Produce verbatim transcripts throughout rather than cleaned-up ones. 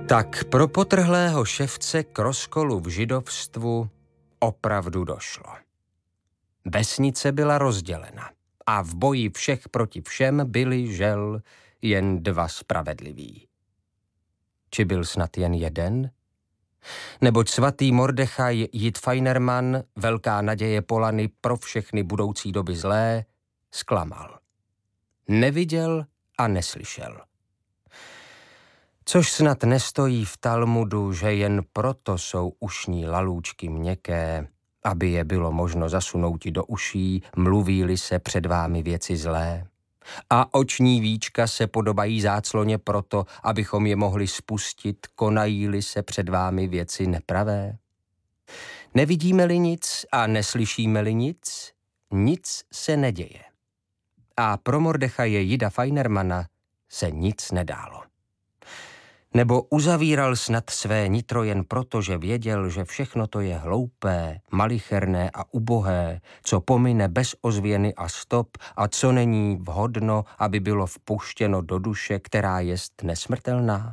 Tak pro potrhlého ševce k rozkolu v židovstvu opravdu došlo. Vesnice byla rozdělena a v boji všech proti všem byli, žel, jen dva spravedliví. Či byl snad jen jeden? Neboť svatý Mordechaj Jid Fajnerman, velká naděje Polany pro všechny budoucí doby zlé, zklamal. Neviděl a neslyšel. Což snad nestojí v Talmudu, že jen proto jsou ušní lalůčky měkké, aby je bylo možno zasunouti do uší, mluví-li se před vámi věci zlé. A oční víčka se podobají zácloně proto, abychom je mohli spustit, konají-li se před vámi věci nepravé. Nevidíme-li nic a neslyšíme-li nic, nic se neděje. A pro Mordechaje Jida Fajnermana se nic nedálo. Nebo uzavíral snad své nitro jen proto, že věděl, že všechno to je hloupé, malicherné a ubohé, co pomine bez ozvěny a stop a co není vhodno, aby bylo vpuštěno do duše, která jest nesmrtelná?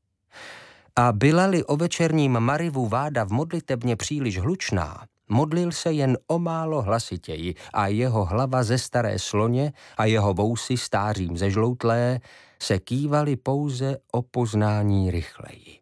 A byla-li o večerním marivu váda v modlitebně příliš hlučná, modlil se jen o málo hlasitěji a jeho hlava ze staré sloně a jeho vousy stářím zežloutlé se kývaly pouze o poznání rychleji.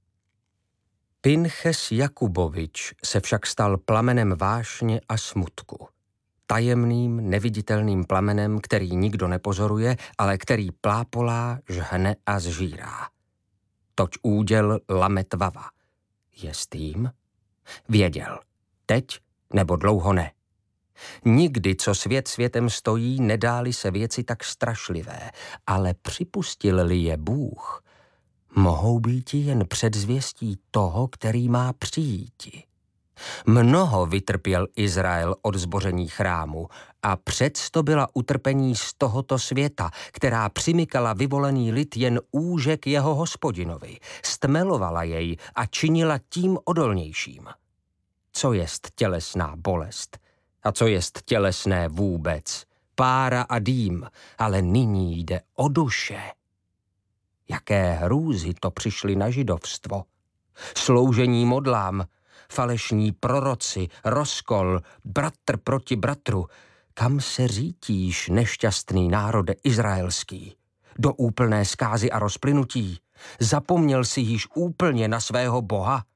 Pinches Jakubovič se však stal plamenem vášně a smutku. Tajemným, neviditelným plamenem, který nikdo nepozoruje, ale který plápolá, žhne a zžírá. Toť úděl lamet vava. Jestým? Věděl. Teď nebo dlouho ne. Nikdy, co svět světem stojí, nedáli se věci tak strašlivé, ale připustil-li je Bůh, mohou býti jen předzvěstí toho, který má přijíti. Mnoho vytrpěl Izrael od zboření chrámu a přesto byla utrpení z tohoto světa, která přimykala vyvolený lid jen úžek jeho Hospodinovi, stmelovala jej a činila tím odolnějším. Co jest tělesná bolest? A co jest tělesné vůbec? Pára a dým, ale nyní jde o duše. Jaké hrůzy to přišly na židovstvo. Sloužení modlám, falešní proroci, rozkol, bratr proti bratru. Kam se řítíš, nešťastný národe izraelský? Do úplné zkázy a rozplynutí? Zapomněl si již úplně na svého Boha?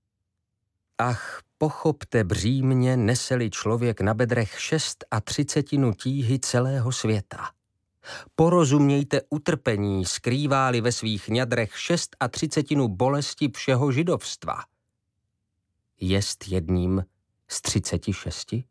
Ach, pochopte břímně, neseli člověk na bedrech šest a třicetinu tíhy celého světa. Porozumějte utrpení, skrývá-li ve svých ňadrech šest a třicetinu bolesti všeho židovstva. Jest jedním z třiceti šesti?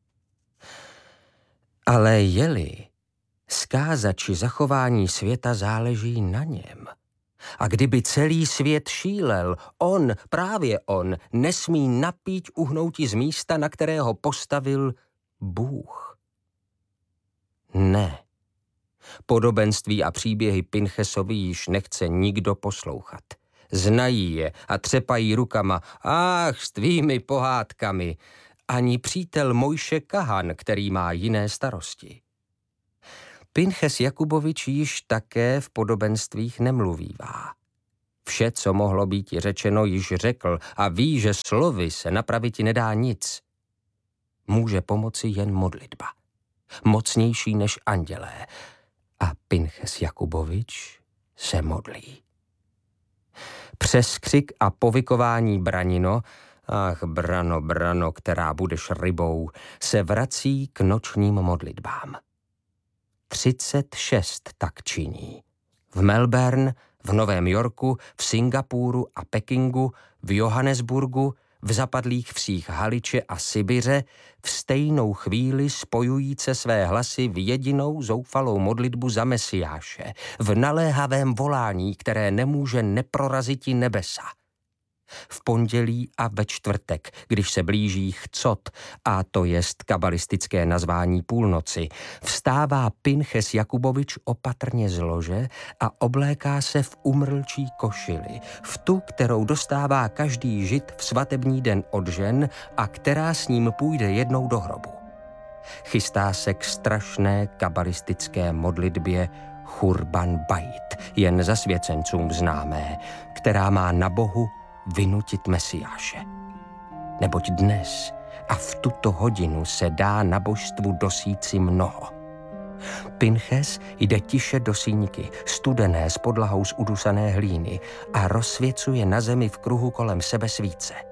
Ale je-li, zkáza či zachování světa záleží na něm. A kdyby celý svět šílel, on, právě on, nesmí napíť uhnouti z místa, na kterého postavil Bůh. Ne. Podobenství a příběhy Pinchesovi již nechce nikdo poslouchat. Znají je a třepají rukama. Ach, s tvými pohádkami. Ani přítel Mojše Kahan, který má jiné starosti. Pinches Jakubovič již také v podobenstvích nemluvívá. Vše, co mohlo být řečeno, již řekl a ví, že slovy se napraviti nedá nic. Může pomoci jen modlitba. Mocnější než andělé. A Pinches Jakubovič se modlí. Přes křik a povykování Branino, ach brano, brano, která budeš rybou, se vrací k nočním modlitbám. třicet šest tak činí. V Melbourne, v Novém Yorku, v Singapuru a Pekingu, v Johannesburgu, v zapadlých vsích Haliče a Sibiře v stejnou chvíli spojujíce své hlasy v jedinou zoufalou modlitbu za Mesiáše, v naléhavém volání, které nemůže neproraziti nebesa. V pondělí a ve čtvrtek, když se blíží chcot, a to jest kabalistické nazvání půlnoci, vstává Pinches Jakubovič opatrně z lože a obléká se v umrlčí košili, v tu, kterou dostává každý žid v svatební den od žen a která s ním půjde jednou do hrobu. Chystá se k strašné kabalistické modlitbě Churban Bait, jen zasvěcencům známé, která má na Bohu vynutit Mesiáše. Neboť dnes a v tuto hodinu se dá na božstvu dosíci mnoho. Pinches jde tiše do síňky, studené s podlahou z udusané hlíny, a rozsvěcuje na zemi v kruhu kolem sebe svíce.